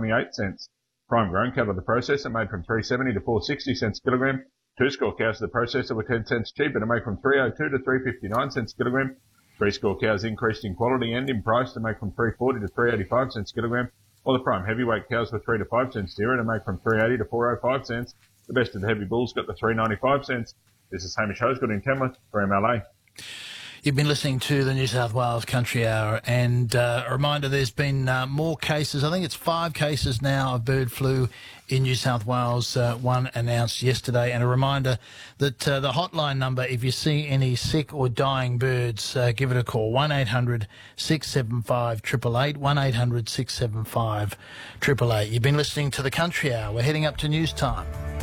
$3.28. Prime grown cattle of the processor made from $3.70 to $4.60 kilogram. Two score cows of the processor were 10 cents cheaper to make from $3.02 to $3.59 kilogram. Three score cows increased in quality and in price to make from $3.40 to $3.85 kilogram. While the prime heavyweight cows were 3 to 5 cents dearer to make from $3.80 to $4.05. The best of the heavy bulls got the $3.95. This is Hamish Hosgood in Tamworth for MLA. You've been listening to the New South Wales Country Hour, and a reminder, there's been more cases. I think it's 5 cases now of bird flu in New South Wales, one announced yesterday. And a reminder that the hotline number, if you see any sick or dying birds, give it a call, 1800 675 888, 1800 675 888. You've been listening to the Country Hour. We're heading up to news time.